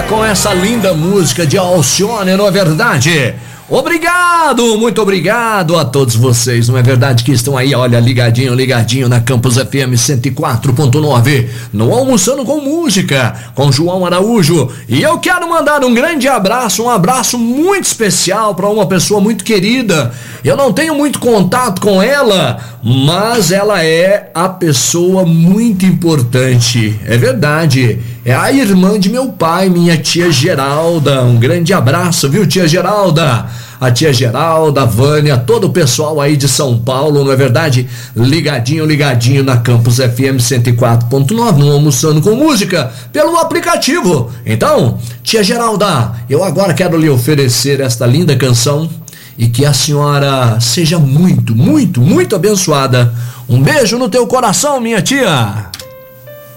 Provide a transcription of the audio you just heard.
com essa linda música de Alcione, não é verdade? Obrigado, muito obrigado a todos vocês, não é verdade, que estão aí, olha, ligadinho na Campus FM 104.9, no Almoçando com Música, com João Araújo. E eu quero mandar um grande abraço, um abraço muito especial para uma pessoa muito querida. Eu não tenho muito contato com ela, mas ela é a pessoa muito importante, é verdade. É a irmã de meu pai, minha tia Geralda. Um grande abraço, viu, tia Geralda? A tia Geralda, a Vânia, todo o pessoal aí de São Paulo, não é verdade? Ligadinho na Campus FM 104.9, no Almoçando com Música, pelo aplicativo. Então, tia Geralda, eu agora quero lhe oferecer esta linda canção e que a senhora seja muito abençoada. Um beijo no teu coração, minha tia.